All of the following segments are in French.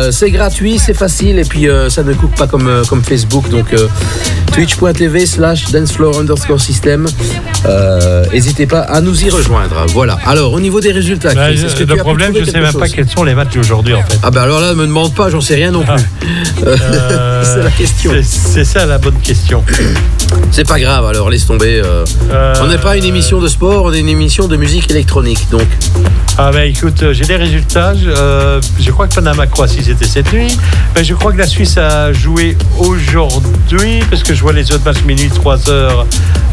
C'est gratuit, c'est facile et puis ça ne coupe pas comme Facebook. Donc twitch.tv/dancefloor_system. N'hésitez pas à nous y rejoindre. Voilà. Alors au niveau des résultats, Chris, est-ce que le problème, je ne sais même pas quels sont les matchs d'aujourd'hui en fait. Ah ben alors là, ne me demande pas, j'en sais rien non plus. C'est la question. C'est ça la bonne question. C'est pas grave, alors laisse tomber. On n'est pas une émission de sport, on est une émission de musique électronique, donc. Ah ben écoute, j'ai les résultats. Je crois que Panama-Croatie c'était cette nuit. Ben, je crois que la Suisse a joué aujourd'hui, parce que je vois les autres matchs minuit 3h.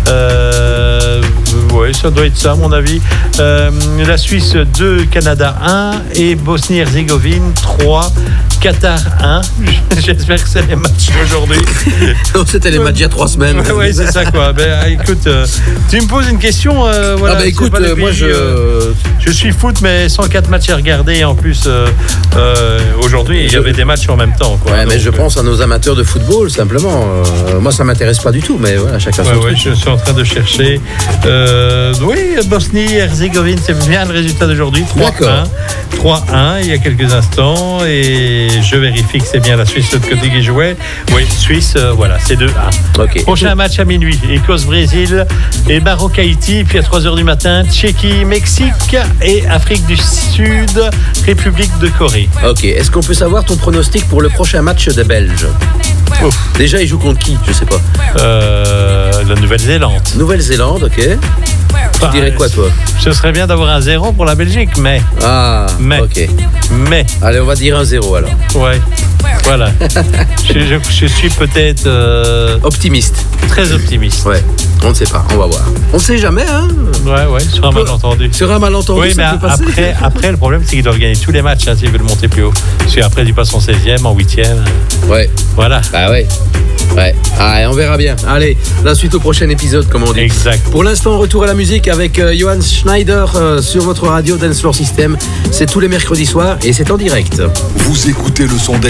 Oui, ça doit être ça à mon avis. La Suisse 2, Canada 1 et Bosnie-Herzégovine 3, Qatar 1. J'espère que c'est les matchs d'aujourd'hui. Non, c'était les matchs il y a 3 semaines. Oui, c'est ça quoi. Ben, écoute, tu me poses une question. Voilà, ah ben écoute, moi je suis foot, mais 104 matchs à regarder. En plus, aujourd'hui, il y avait des matchs en même temps. Quoi. Ouais, donc, mais je pense à nos amateurs de football, simplement. Moi, ça m'intéresse pas du tout, mais voilà, chacun son truc. Je suis en train de chercher. Oui, Bosnie-Herzégovine, c'est bien le résultat d'aujourd'hui. 3-1, il y a quelques instants. Et je vérifie que c'est bien la Suisse de l'autre côté qui jouait. Oui, Suisse, voilà, c'est 2-1. Okay. Prochain match à minuit, Écosse-Brésil et Maroc-Haïti. Puis à 3h du matin, Tchéquie-Mexique et Afrique du Sud, République de Corée. Ok, est-ce qu'on peut savoir ton pronostic pour le prochain match des Belges? Ouf. Déjà, ils jouent contre qui? Je sais pas. La Nouvelle-Zélande. Nouvelle-Zélande, ok. Tu dirais quoi, toi? Ce serait bien d'avoir un 0 pour la Belgique, mais... ok. Mais... Allez, on va dire un 0 alors. Ouais, voilà. je suis peut-être... optimiste. Très optimiste. Ouais, on ne sait pas, on va voir. On ne sait jamais, hein? Ouais, sur un malentendu. Sur un malentendu, oui, ça peut passer. Après, le problème, c'est qu'ils doivent gagner tous les matchs s'ils veulent monter plus haut. Parce qu'après, ils passent en 16e, en 8e. Ouais. Voilà. Bah ouais. Ouais. Allez, on verra bien. Allez, la suite au prochain épisode, comme on dit. Exact. Pour l'instant, retour à la musique avec Johan Schneider sur votre radio Dance Floor System. C'est tous les mercredis soirs et c'est en direct. Vous écoutez le son